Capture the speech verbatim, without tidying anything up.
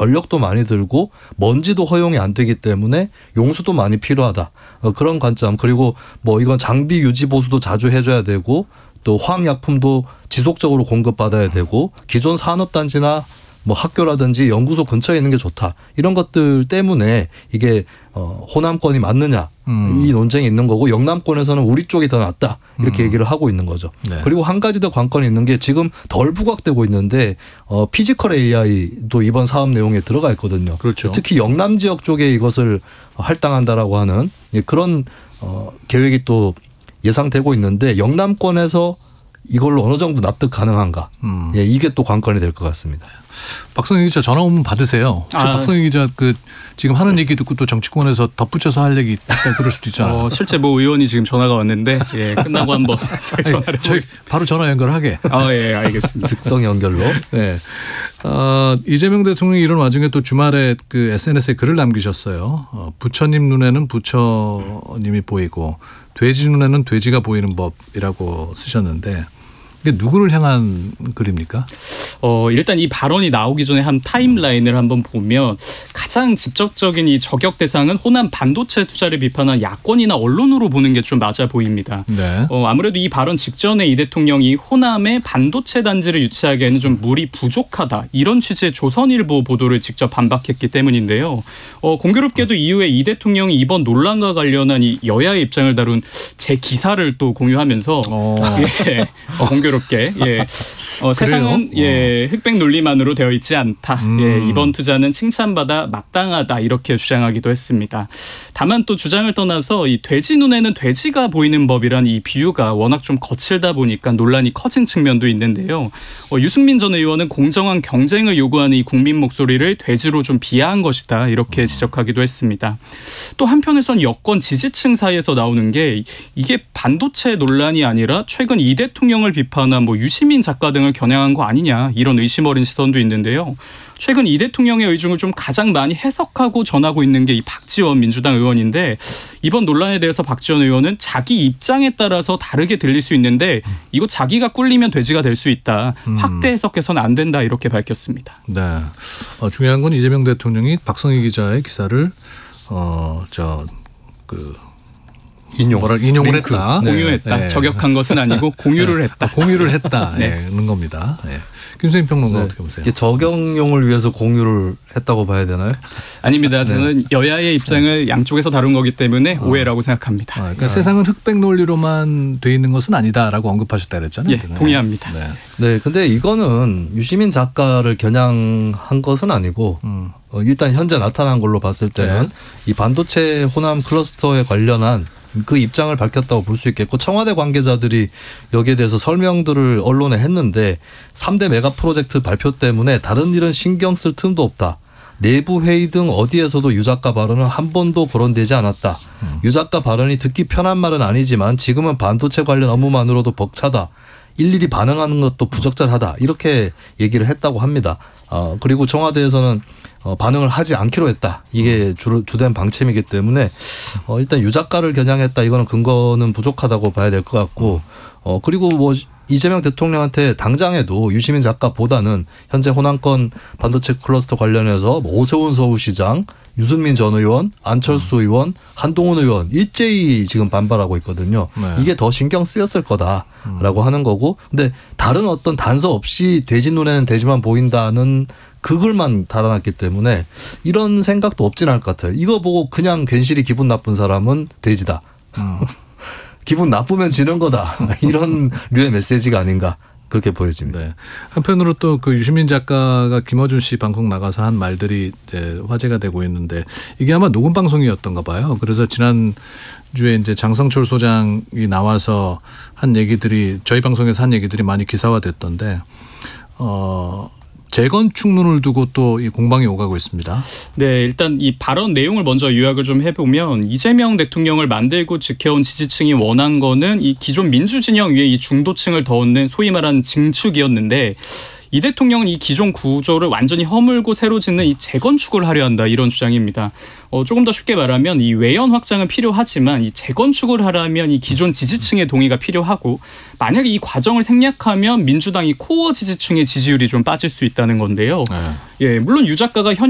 전력도 많이 들고 먼지도 허용이 안 되기 때문에 용수도 많이 필요하다. 어, 그런 관점. 그리고 뭐 이건 장비 유지 보수도 자주 해줘야 되고 또 화학약품도 지속적으로 공급받아야 되고 기존 산업단지나 뭐 학교라든지 연구소 근처에 있는 게 좋다. 이런 것들 때문에 이게 어 호남권이 맞느냐 음. 이 논쟁이 있는 거고 영남권에서는 우리 쪽이 더 낫다. 이렇게 음. 얘기를 하고 있는 거죠. 네. 그리고 한 가지 더 관건이 있는 게 지금 덜 부각되고 있는데 어 피지컬 에이아이도 이번 사업 내용에 들어가 있거든요. 그렇죠. 특히 영남 지역 쪽에 이것을 할당한다라고 하는 그런 어 계획이 또 예상되고 있는데 영남권에서 이걸로 어느 정도 납득 가능한가. 음. 예, 이게 또 관건이 될 것 같습니다. 박성희 기자 전화 오면 받으세요. 아. 박성희 기자 그 지금 하는 얘기 듣고 또 정치권에서 덧붙여서 할 얘기 있다 그럴 수도 있잖아요. 어, 실제 뭐 의원이 지금 전화가 왔는데 예, 끝나고 한번 잘 전화를 저희 바로 전화 연결하게. 아, 예, 알겠습니다. 즉석 연결로. 네. 어, 이재명 대통령이 이런 와중에 또 주말에 그 에스엔에스에 글을 남기셨어요. 어, 부처님 눈에는 부처님이 보이고 돼지 눈에는 돼지가 보이는 법이라고 쓰셨는데 이게 누구를 향한 글입니까? 어, 일단 이 발언이 나오기 전에 한 타임라인을 한번 보면 가장 직접적인 이 저격 대상은 호남 반도체 투자를 비판한 야권이나 언론으로 보는 게 좀 맞아 보입니다. 네. 어, 아무래도 이 발언 직전에 이 대통령이 호남에 반도체 단지를 유치하기에는 좀 물이 부족하다. 이런 취지의 조선일보 보도를 직접 반박했기 때문인데요. 어, 공교롭게도 이후에 이 대통령이 이번 논란과 관련한 이 여야의 입장을 다룬 제 기사를 또 공유하면서 어. 예, 어, 공교롭게 예, 어, 세상은 예, 흑백 논리만으로 되어 있지 않다. 음. 예, 이번 투자는 칭찬받아 마땅하다 이렇게 주장하기도 했습니다. 다만 또 주장을 떠나서 이 돼지 눈에는 돼지가 보이는 법이란 이 비유가 워낙 좀 거칠다 보니까 논란이 커진 측면도 있는데요. 어, 유승민 전 의원은 공정한 경쟁을 요구하는 이 국민 목소리를 돼지로 좀 비하한 것이다 이렇게 지적하기도 했습니다. 또 한편에선 여권 지지층 사이에서 나오는 게 이게 반도체 논란이 아니라 최근 이 대통령을 비판한 뭐 유시민 작가 등을 겨냥한 거 아니냐 이런 의심 어린 시선도 있는데요. 최근 이 대통령의 의중을 좀 가장 많이 해석하고 전하고 있는 게 이 박지원 민주당 의원인데 이번 논란에 대해서 박지원 의원은 자기 입장에 따라서 다르게 들릴 수 있는데 이거 자기가 꿀리면 돼지가 될 수 있다. 확대 해석해서는 안 된다 이렇게 밝혔습니다. 네, 어, 중요한 건 이재명 대통령이 박성희 기자의 기사를 어, 저 그 인용. 뭐라 인용을 링크. 했다. 공유했다. 네. 저격한 것은 아니고 공유를 했다. 아, 공유를 했다. 네. 는 겁니다. 네. 김수인 평론가 네. 어떻게 보세요? 이게 적용용을 위해서 공유를 했다고 봐야 되나요? 아닙니다. 저는 네. 여야의 입장을 양쪽에서 다룬 거기 때문에 어. 오해라고 생각합니다. 아, 그러니까 아. 세상은 흑백 논리로만 돼 있는 것은 아니다라고 언급하셨다 그랬잖아요. 예, 동의합니다. 네. 네, 근데 이거는 유시민 작가를 겨냥한 것은 아니고 음. 어, 일단 현재 나타난 걸로 봤을 때는 네. 이 반도체 호남 클러스터에 관련한 그 입장을 밝혔다고 볼 수 있겠고 청와대 관계자들이 여기에 대해서 설명들을 언론에 했는데 삼 대 메가 프로젝트 발표 때문에 다른 일은 신경 쓸 틈도 없다. 내부 회의 등 어디에서도 유 작가 발언은 한 번도 거론되지 않았다. 음. 유 작가 발언이 듣기 편한 말은 아니지만 지금은 반도체 관련 업무만으로도 벅차다. 일일이 반응하는 것도 부적절하다. 이렇게 얘기를 했다고 합니다. 어, 그리고 청와대에서는 어, 반응을 하지 않기로 했다. 이게 주, 주된 방침이기 때문에 어, 일단 유 작가를 겨냥했다. 이거는 근거는 부족하다고 봐야 될 것 같고 어, 그리고 뭐 이재명 대통령한테 당장에도 유시민 작가보다는 현재 호남권 반도체 클러스터 관련해서 뭐 오세훈 서울시장, 유승민 전 의원, 안철수 음. 의원, 한동훈 의원 일제히 지금 반발하고 있거든요. 네. 이게 더 신경 쓰였을 거다라고 음. 하는 거고 근데 다른 어떤 단서 없이 돼지 눈에는 돼지만 보인다는 그 글만 달아놨기 때문에 이런 생각도 없진 않을 것 같아요. 이거 보고 그냥 괜시리 기분 나쁜 사람은 돼지다. 음. 기분 나쁘면 지는 거다. 이런 류의 메시지가 아닌가 그렇게 보여집니다. 네. 한편으로 또 그 유시민 작가가 김어준 씨 방송 나가서 한 말들이 이제 화제가 되고 있는데 이게 아마 녹음 방송이었던가 봐요. 그래서 지난 주에 이제 장성철 소장이 나와서 한 얘기들이 저희 방송에서 한 얘기들이 많이 기사화됐던데 어. 재건축론을 두고 또 이 공방이 오가고 있습니다. 네, 일단 이 발언 내용을 먼저 요약을 좀 해보면 이재명 대통령을 만들고 지켜온 지지층이 원한 거는 이 기존 민주진영 위에 이 중도층을 더 얻는 소위 말하는 증축이었는데 이 대통령은 이 기존 구조를 완전히 허물고 새로 짓는 이 재건축을 하려 한다 이런 주장입니다. 어, 조금 더 쉽게 말하면 이 외연 확장은 필요하지만 이 재건축을 하려면 이 기존 지지층의 동의가 필요하고 만약에 이 과정을 생략하면 민주당이 코어 지지층의 지지율이 좀 빠질 수 있다는 건데요. 네. 예, 물론 유 작가가 현